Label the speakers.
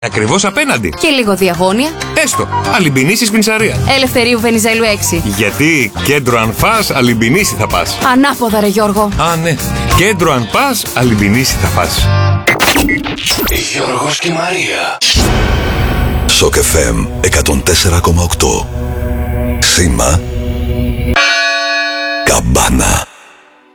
Speaker 1: Ακριβώς απέναντι.
Speaker 2: Και λίγο διαγώνια.
Speaker 1: Έστω. Αλυμπινίση Πινσαρία.
Speaker 2: Ελευθερίου Βενιζέλου 6.
Speaker 1: Γιατί κέντρο αν φας, Αλυμπινίση θα πας.
Speaker 2: Ανάποδα ρε Γιώργο.
Speaker 1: Α, ναι. Κέντρο αν πας, Αλυμπινίση θα πας.
Speaker 3: Γιώργος και Μαρία.
Speaker 4: Σοκ FM 104,8. Σήμα Καμπάνα.